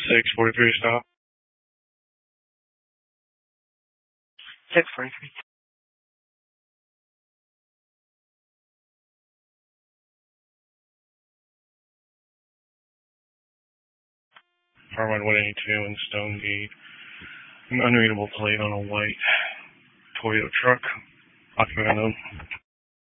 6:43 stop. 6:43. Farmland 182 in Stonegate. An unreadable plate on a white Toyota truck. Occupant unknown.